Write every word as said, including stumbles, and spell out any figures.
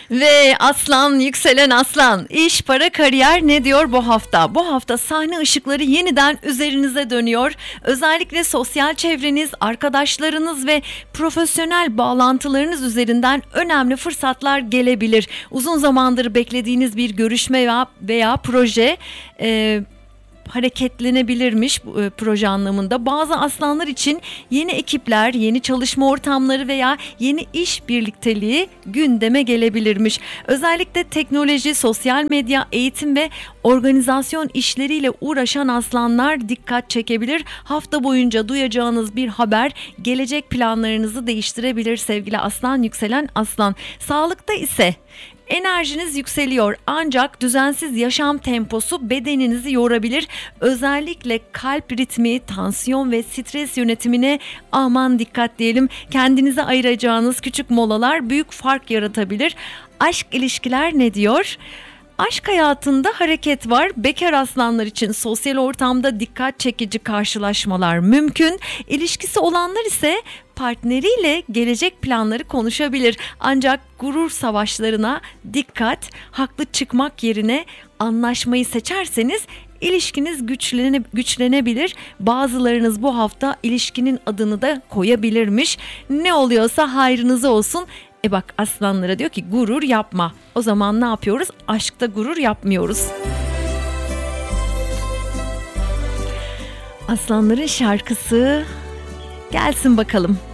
Ve aslan, yükselen aslan, iş, para, kariyer ne diyor bu hafta? Bu hafta sahne ışıkları yeniden üzerinize dönüyor. Özellikle sosyal çevreniz, arkadaşlarınız ve profesyonel bağlantılarınız üzerinden önemli fırsatlar gelebilir. Uzun zamandır beklediğiniz bir görüşme veya, veya proje e, hareketlenebilirmiş bu e, proje anlamında. Bazı aslanlar için yeni ekipler, yeni çalışma ortamları veya yeni iş birlikteliği gündeme gelebilirmiş. Özellikle teknoloji, sosyal medya, eğitim ve organizasyon işleriyle uğraşan aslanlar dikkat çekebilir. Hafta boyunca duyacağınız bir haber gelecek planlarınızı değiştirebilir sevgili aslan, yükselen aslan. Sağlıkta ise enerjiniz yükseliyor ancak düzensiz yaşam temposu bedeninizi yorabilir. Özellikle kalp ritmi, tansiyon ve stres yönetimine aman dikkat diyelim. Kendinize ayıracağınız küçük molalar büyük fark yaratabilir. Aşk ilişkiler ne diyor? Aşk hayatında hareket var. Bekar aslanlar için sosyal ortamda dikkat çekici karşılaşmalar mümkün. İlişkisi olanlar ise partneriyle gelecek planları konuşabilir. Ancak gurur savaşlarına dikkat. Haklı çıkmak yerine anlaşmayı seçerseniz ilişkiniz güçlene, güçlenebilir. Bazılarınız bu hafta ilişkinin adını da koyabilirmiş. Ne oluyorsa hayrınıza olsun. E bak, aslanlara diyor ki gurur yapma. O zaman ne yapıyoruz? Aşkta gurur yapmıyoruz. Aslanların şarkısı gelsin bakalım.